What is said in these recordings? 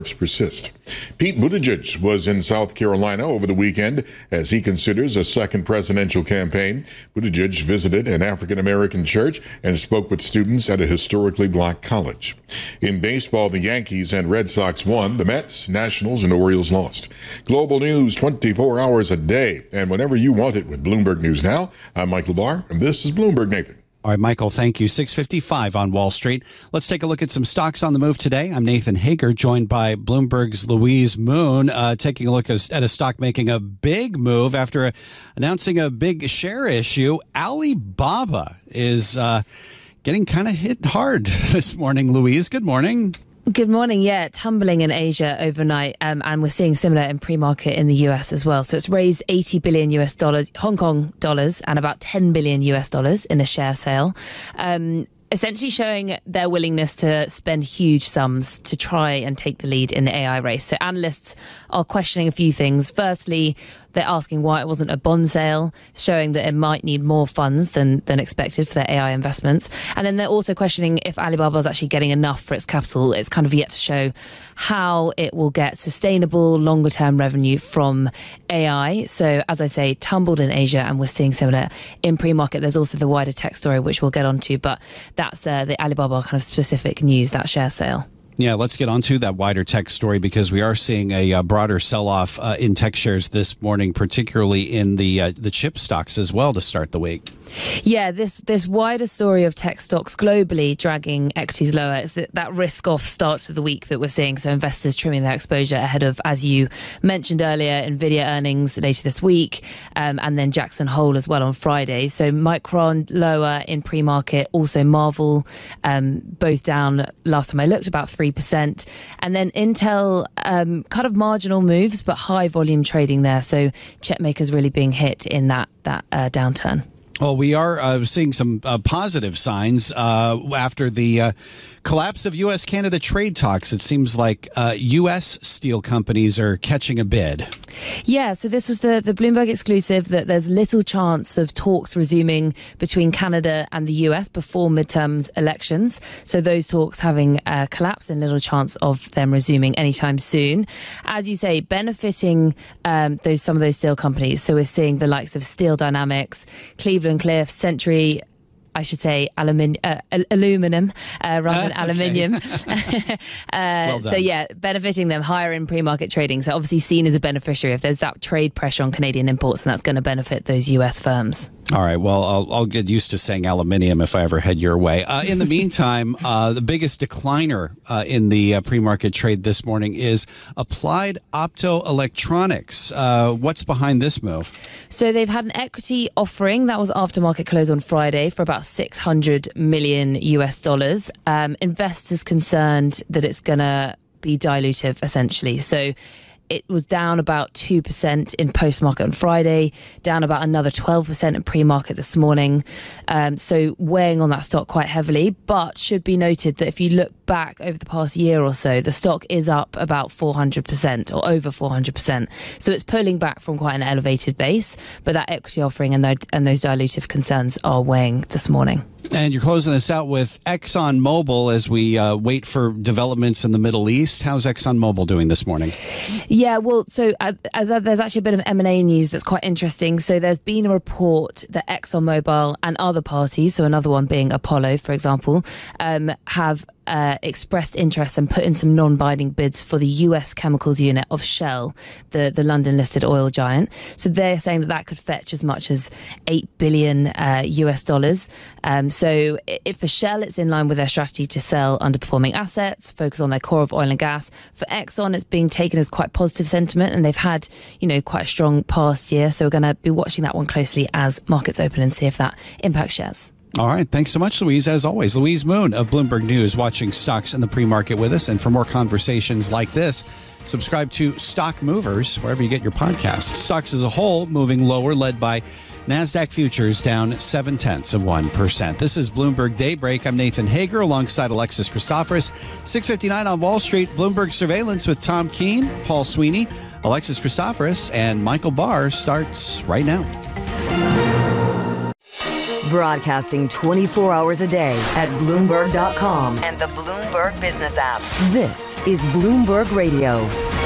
persist. Pete Buttigieg was in South Carolina over the weekend as he considers a second presidential campaign. Buttigieg visited an African-American church and spoke with students at a historically black college. In baseball, the Yankees and Red Sox won. The Mets, Nationals, and Orioles lost. Global news 24 hours a day and whenever you want it with Bloomberg News Now. I'm Michael Barr, and this is Bloomberg Nathan. All right, Michael, thank you. 6:55 on Wall Street. Let's take a look at some stocks on the move today. I'm Nathan Hager, joined by Bloomberg's Louise Moon, taking a look at a stock making a big move after announcing a big share issue. Alibaba is getting kind of hit hard this morning. Louise, good morning. Good morning. Yeah, tumbling in Asia overnight, and we're seeing similar in pre-market in the US as well. So it's raised $80 billion Hong Kong dollars, and about $10 billion in a share sale. Essentially showing their willingness to spend huge sums to try and take the lead in the AI race. So analysts are questioning a few things. Firstly, they're asking why it wasn't a bond sale, showing that it might need more funds than expected for their AI investments. And then they're also questioning if Alibaba is actually getting enough for its capital. It's kind of yet to show how it will get sustainable, longer-term revenue from AI. So, as I say, tumbled in Asia, and we're seeing similar in pre-market. There's also the wider tech story, which we'll get onto, but that's the Alibaba kind of specific news, that share sale. Yeah, let's get on to that wider tech story, because we are seeing a broader sell-off in tech shares this morning, particularly in the chip stocks as well to start the week. Yeah, this wider story of tech stocks globally dragging equities lower is that risk-off start to the week that we're seeing. So investors trimming their exposure ahead of, as you mentioned earlier, Nvidia earnings later this week, and then Jackson Hole as well on Friday. So Micron lower in pre-market, also Marvel both down last time I looked about 3%, and then Intel kind of marginal moves but high volume trading there. So chip makers really being hit in that downturn. Well, we are seeing some positive signs after the collapse of U.S.-Canada trade talks. It seems like U.S. steel companies are catching a bid. Yeah, so this was the Bloomberg exclusive that there's little chance of talks resuming between Canada and the U.S. before midterm elections. So those talks having collapsed and little chance of them resuming anytime soon. As you say, benefiting some of those steel companies. So we're seeing the likes of Steel Dynamics, Cleveland-Cliffs, Century, I should say aluminum rather than aluminium. So yeah, benefiting them higher in pre-market trading. So obviously seen as a beneficiary. If there's that trade pressure on Canadian imports, then that's going to benefit those US firms. All right. Well, I'll get used to saying aluminium if I ever head your way. In the meantime, the biggest decliner in the pre-market trade this morning is Applied Optoelectronics. What's behind this move? So they've had an equity offering that was after market close on Friday for about $600 million US. Investors concerned that it's going to be dilutive, essentially. So it was down about 2% in post-market on Friday, down about another 12% in pre-market this morning. So weighing on that stock quite heavily, but should be noted that if you look back over the past year or so, the stock is up about 400% or over 400%. So it's pulling back from quite an elevated base, but that equity offering and those dilutive concerns are weighing this morning. And you're closing this out with ExxonMobil as we wait for developments in the Middle East. How's ExxonMobil doing this morning? Yeah, well, so there's actually a bit of M&A news that's quite interesting. So there's been a report that ExxonMobil and other parties, so another one being Apollo, for example, have expressed interest and put in some non-binding bids for the US chemicals unit of Shell, the London-listed oil giant. So they're saying that could fetch as much as $8 billion US. So for Shell, it's in line with their strategy to sell underperforming assets, focus on their core of oil and gas. For Exxon, it's being taken as quite positive sentiment, and they've had, quite a strong past year. So we're going to be watching that one closely as markets open and see if that impacts shares. All right. Thanks so much, Louise. As always, Louise Moon of Bloomberg News, watching stocks in the pre-market with us. And for more conversations like this, subscribe to Stock Movers, wherever you get your podcasts. Stocks as a whole moving lower, led by NASDAQ futures down 0.7%. This is Bloomberg Daybreak. I'm Nathan Hager alongside Alexis Christoforous. 6:59 on Wall Street. Bloomberg Surveillance with Tom Keene, Paul Sweeney, Alexis Christoforous, and Michael Barr starts right now. Broadcasting 24 hours a day at Bloomberg.com and the Bloomberg Business app. This is Bloomberg Radio.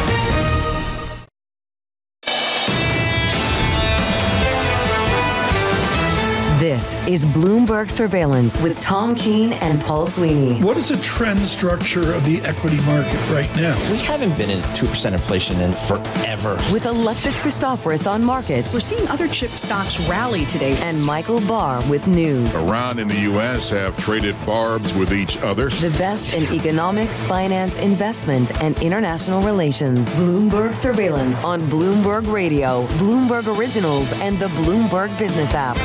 This is Bloomberg Surveillance with Tom Keene and Paul Sweeney. What is the trend structure of the equity market right now? We haven't been in 2% inflation in forever. With Alexis Christoforous on markets. We're seeing other chip stocks rally today. And Michael Barr with news. Iran and the U.S. have traded barbs with each other. The best in economics, finance, investment, and international relations. Bloomberg Surveillance on Bloomberg Radio, Bloomberg Originals, and the Bloomberg Business app.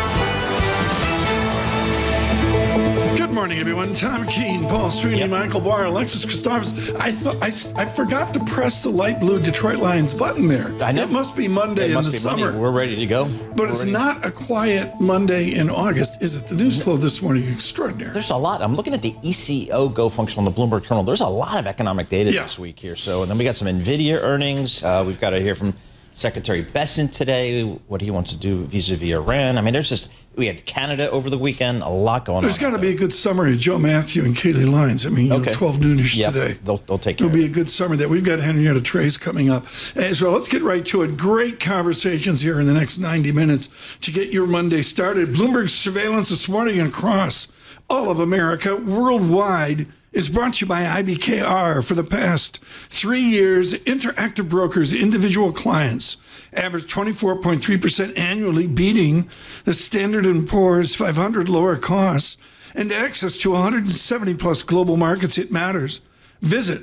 Good morning, everyone. Tom Keene, Paul Sweeney, Michael Barr, Alexis Christoforous. I forgot to press the light blue Detroit Lions button there. I know. It must be Monday in the summer. Monday. We're ready to go. But it's not a quiet Monday in August, is it? The news flow this morning is extraordinary. There's a lot. I'm looking at the ECO Go function on the Bloomberg terminal. There's a lot of economic data this week here. So, and then we got some NVIDIA earnings. We've got to hear from Secretary Bessent today, what he wants to do vis-a-vis Iran. I mean, we had Canada over the weekend, a lot going on. There's got to be a good summary of Joe Matthew and Kayleigh Lyons. I mean, 12 noonish today. They'll take care It'll be a good summary there. We've got Henrietta Trace coming up. So let's get right to it. Great conversations here in the next 90 minutes to get your Monday started. Bloomberg Surveillance this morning across all of America, worldwide, is brought to you by IBKR. For the past 3 years, Interactive Brokers individual clients averaged 24.3% annually, beating the Standard & Poor's 500 lower costs and access to 170 plus global markets. It matters. Visit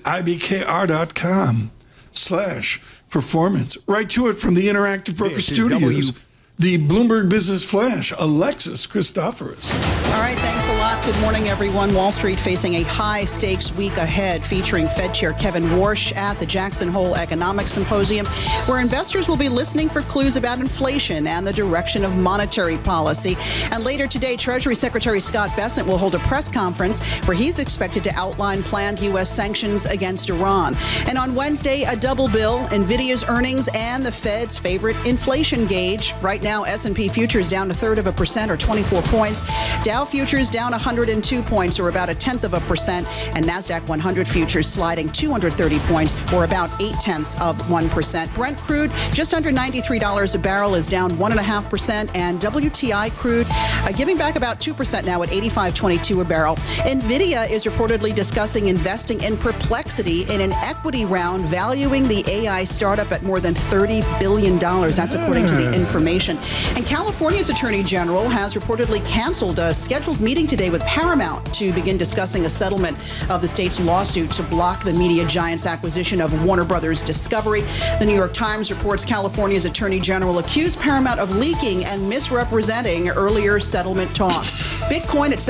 ibkr.com/performance. Right to it from the Interactive Broker Studios. The Bloomberg Business Flash, Alexis Christoforous. All right, thanks a lot. Good morning, everyone. Wall Street facing a high-stakes week ahead, featuring Fed Chair Kevin Warsh at the Jackson Hole Economic Symposium, where investors will be listening for clues about inflation and the direction of monetary policy. And later today, Treasury Secretary Scott Bessent will hold a press conference where he's expected to outline planned U.S. sanctions against Iran. And on Wednesday, a double bill, NVIDIA's earnings and the Fed's favorite inflation gauge. Right now, S&P futures down 0.33% or 24 points. Dow futures down 102 points or about 0.1%. And NASDAQ 100 futures sliding 230 points or about 0.8%. Brent crude just under $93 a barrel is down 1.5%. And WTI crude giving back about 2% now at $85.22 a barrel. NVIDIA is reportedly discussing investing in Perplexity in an equity round, valuing the AI startup at more than $30 billion. That's according to the information. And California's Attorney General has reportedly canceled a scheduled meeting today with Paramount to begin discussing a settlement of the state's lawsuit to block the media giant's acquisition of Warner Brothers Discovery. The New York Times reports California's Attorney General accused Paramount of leaking and misrepresenting earlier settlement talks. Bitcoin at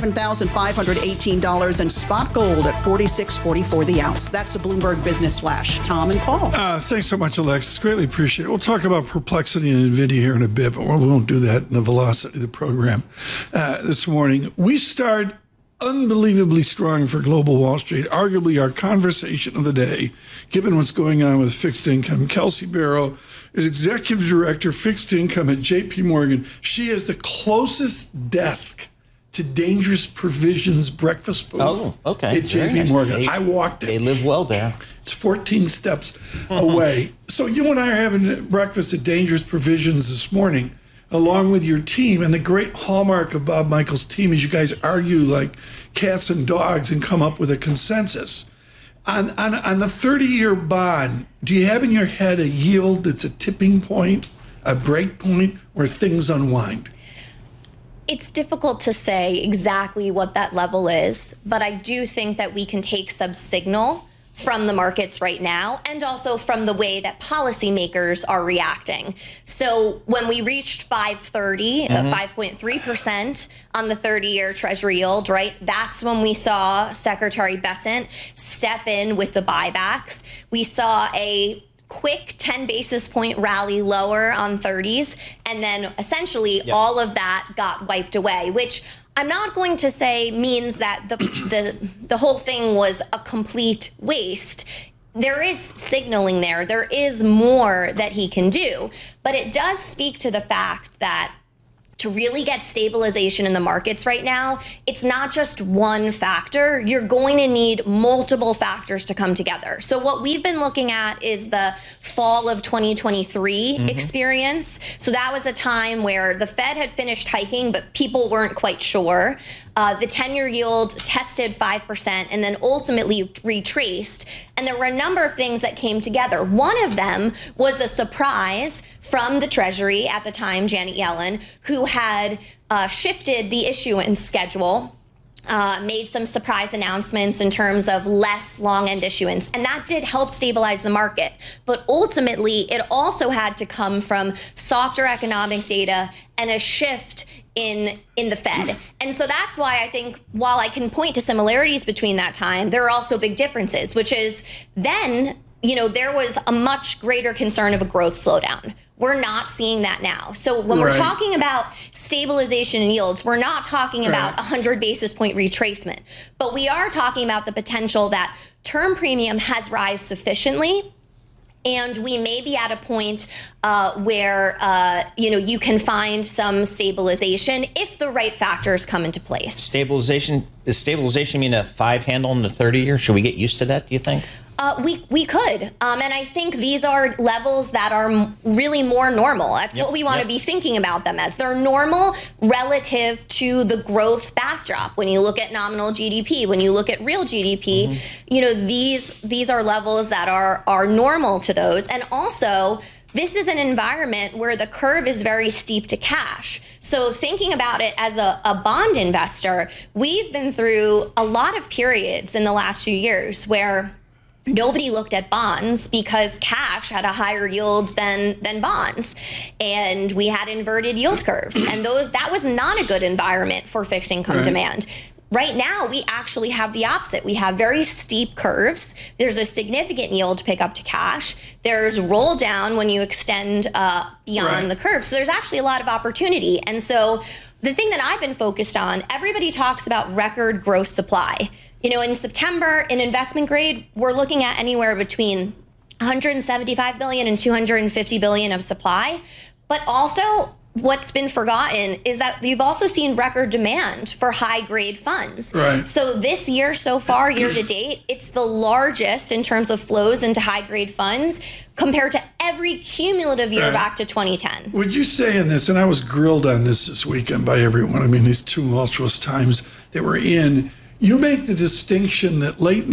$77,518 and spot gold at $46.44 the ounce. That's a Bloomberg Business Flash. Tom and Paul. Thanks so much, Alexis. Greatly appreciate it. We'll talk about Perplexity and NVIDIA here in a bit, but we won't do that in the velocity of the program this morning. We start unbelievably strong for global Wall Street, arguably our conversation of the day, given what's going on with fixed income. Kelsey Barrow is Executive Director, Fixed Income at JP Morgan. She is the closest desk to Dangerous Provisions breakfast food at JP Morgan. I walked it. They live well there. It's 14 steps away. So you and I are having breakfast at Dangerous Provisions this morning, along with your team. And the great hallmark of Bob Michael's team is you guys argue like cats and dogs and come up with a consensus. On the 30-year bond, do you have in your head a yield that's a tipping point, a break point, where things unwind? It's difficult to say exactly what that level is, but I do think that we can take some signal from the markets right now and also from the way that policymakers are reacting. So when we reached 530, 5.3% on the 30-year Treasury yield, right, that's when we saw Secretary Bessent step in with the buybacks. We saw a quick 10 basis point rally lower on 30s. And then essentially all of that got wiped away, which I'm not going to say means that the whole thing was a complete waste. There is signaling there. There is more that he can do. But it does speak to the fact that to really get stabilization in the markets right now, it's not just one factor. You're going to need multiple factors to come together. So what we've been looking at is the fall of 2023 experience. So that was a time where the Fed had finished hiking, but people weren't quite sure. The 10-year yield tested 5% and then ultimately retraced. And there were a number of things that came together. One of them was a surprise from the Treasury at the time, Janet Yellen, who had shifted the issuance schedule, made some surprise announcements in terms of less long-end issuance. And that did help stabilize the market. But ultimately, it also had to come from softer economic data and a shift in the Fed. And so that's why I think while I can point to similarities between that time, there are also big differences, which is then, there was a much greater concern of a growth slowdown. We're not seeing that now. So when we're talking about stabilization in yields, we're not talking about 100 basis point retracement, but we are talking about the potential that term premium has rise sufficiently. And we may be at a point where, you can find some stabilization if the right factors come into place. Stabilization, does stabilization mean a 5 handle in the 30-year? Should we get used to that, do you think? We could. And I think these are levels that are really more normal. That's what we want to be thinking about them as. They're normal relative to the growth backdrop. When you look at nominal GDP, when you look at real GDP, these are levels that are normal to those. And also, this is an environment where the curve is very steep to cash. So thinking about it as a bond investor, we've been through a lot of periods in the last few years where nobody looked at bonds because cash had a higher yield than bonds. And we had inverted yield curves. And that was not a good environment for fixed income demand. Right now, we actually have the opposite. We have very steep curves. There's a significant yield pickup to cash. There's roll down when you extend beyond the curve. So there's actually a lot of opportunity. And so the thing that I've been focused on, everybody talks about record gross supply. In September, in investment grade, we're looking at anywhere between 175 billion and 250 billion of supply. But also, what's been forgotten is that you've also seen record demand for high grade funds. So this year so far, year to date, it's the largest in terms of flows into high grade funds compared to every cumulative year back to 2010. Would you say in this, and I was grilled on this weekend by everyone, I mean, these tumultuous times that we're in, you make the distinction that late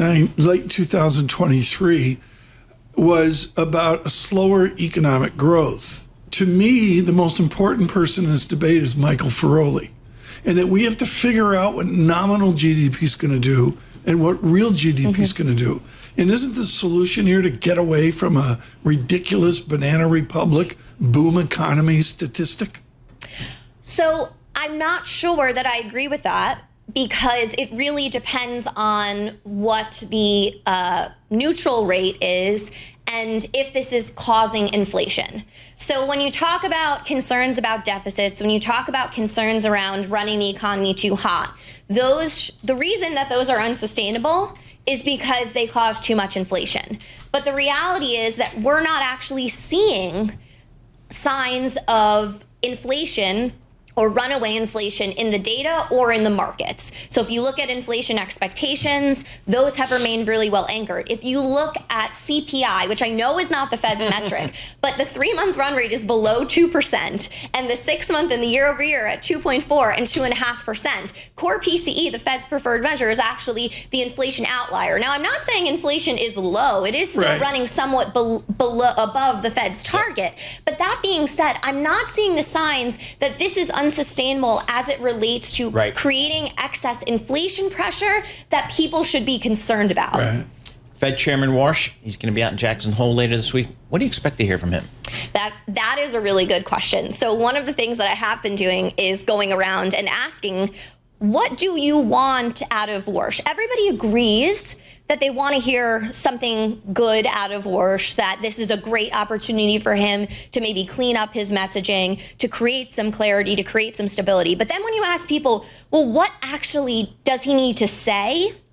2023 was about a slower economic growth. To me, the most important person in this debate is Michael Feroli, and that we have to figure out what nominal GDP is going to do and what real GDP is going to do. And isn't the solution here to get away from a ridiculous banana republic boom economy statistic? So I'm not sure that I agree with that, because it really depends on what the neutral rate is and if this is causing inflation. So when you talk about concerns about deficits, when you talk about concerns around running the economy too hot, the reason that those are unsustainable is because they cause too much inflation. But the reality is that we're not actually seeing signs of inflation or runaway inflation in the data or in the markets. So if you look at inflation expectations, those have remained really well anchored. If you look at CPI, which I know is not the Fed's metric, but the 3-month run rate is below 2%, and the 6-month and the year over year at 2.4 and 2.5%. Core PCE, the Fed's preferred measure, is actually the inflation outlier. Now, I'm not saying inflation is low. It is still running somewhat above the Fed's target. But that being said, I'm not seeing the signs that this is unsustainable as it relates to creating excess inflation pressure that people should be concerned about. Fed Chairman Warsh, he's going to be out in Jackson Hole later this week. What do you expect to hear from him? That is a really good question. So one of the things that I have been doing is going around and asking, what do you want out of Warsh? Everybody agrees that they want to hear something good out of Warsh, that this is a great opportunity for him to maybe clean up his messaging, to create some clarity, to create some stability. But then when you ask people, well, what actually does he need to say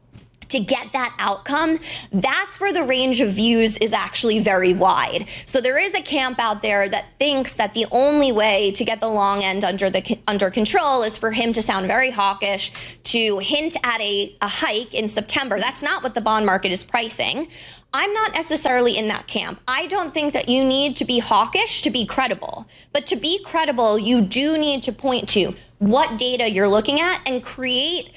to get that outcome, that's where the range of views is actually very wide. So there is a camp out there that thinks that the only way to get the long end under control is for him to sound very hawkish, to hint at a hike in September. That's not what the bond market is pricing. I'm not necessarily in that camp. I don't think that you need to be hawkish to be credible. But to be credible, you do need to point to what data you're looking at and create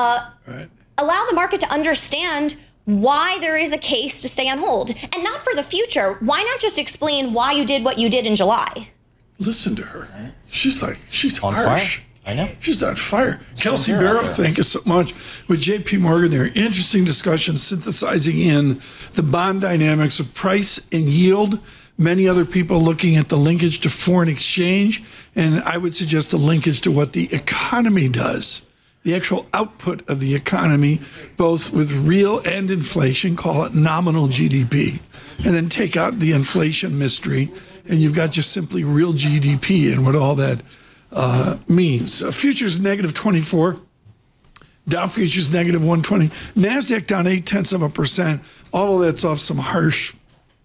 allow the market to understand why there is a case to stay on hold. And not for the future. Why not just explain why you did what you did in July? Listen to her. She's on harsh. Fire. I know. She's on fire. Kelsey Barrett, thank you so much. With JP Morgan there, interesting discussion synthesizing in the bond dynamics of price and yield. Many other people looking at the linkage to foreign exchange. And I would suggest a linkage to what the economy does. The actual output of the economy, both with real and inflation, call it nominal GDP, and then take out the inflation mystery, and you've got just simply real GDP and what all that means. Futures negative 24, Dow futures negative 120, NASDAQ down 0.8%. All of that's off some harsh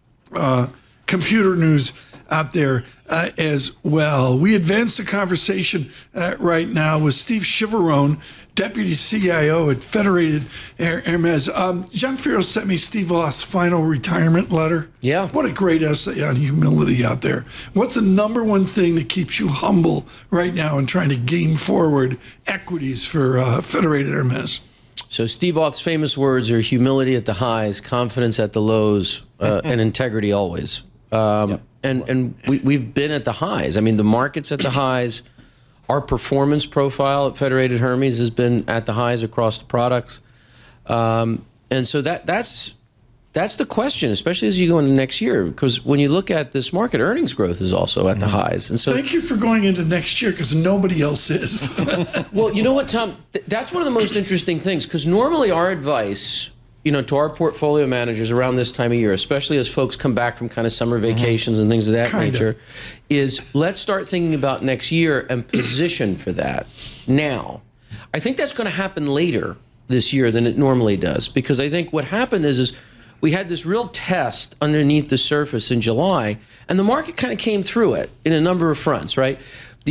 computer news out there as well. We advance the conversation right now with Steve Chiavarone, Deputy CIO at Federated Hermes. John Ferro sent me Steve Roth's final retirement letter. Yeah. What a great essay on humility out there. What's the number one thing that keeps you humble right now in trying to gain forward equities for Federated Hermes? So Steve Roth's famous words are humility at the highs, confidence at the lows, and integrity always. Yep. And we've been at the highs. I mean, the market's at the highs. Our performance profile at Federated Hermes has been at the highs across the products. And so that's the question, especially as you go into next year, because when you look at this market, earnings growth is also at the highs. And so, thank you for going into next year, because nobody else is. Well, you know what, Tom? That's one of the most interesting things, because normally our advice, to our portfolio managers around this time of year, especially as folks come back from kind of summer vacations and things of that nature, is let's start thinking about next year and position for that now. I think that's going to happen later this year than it normally does, because I think what happened is we had this real test underneath the surface in July, and the market kind of came through it in a number of fronts, right?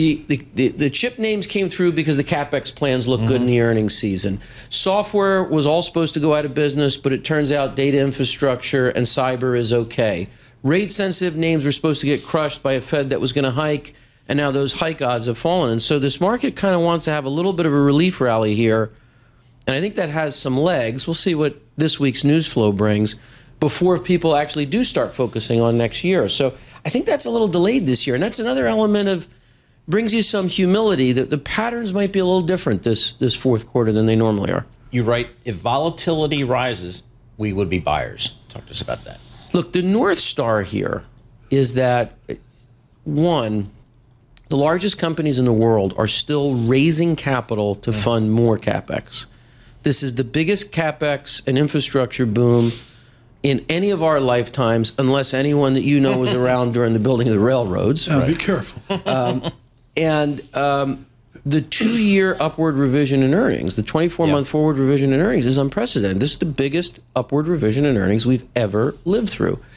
The chip names came through because the CapEx plans look good in the earnings season. Software was all supposed to go out of business, but it turns out data infrastructure and cyber is okay. Rate-sensitive names were supposed to get crushed by a Fed that was going to hike, and now those hike odds have fallen. And so this market kind of wants to have a little bit of a relief rally here, and I think that has some legs. We'll see what this week's news flow brings before people actually do start focusing on next year. So I think that's a little delayed this year, and that's another element of brings you some humility that the patterns might be a little different this fourth quarter than they normally are. You're right. If volatility rises, we would be buyers. Talk to us about that. Look, the North Star here is that, one, the largest companies in the world are still raising capital to fund more CapEx. This is the biggest CapEx and infrastructure boom in any of our lifetimes, unless anyone that you know was around during the building of the railroads. Be careful. And the 2-year upward revision in earnings, the 24-month forward revision in earnings is unprecedented. This is the biggest upward revision in earnings we've ever lived through.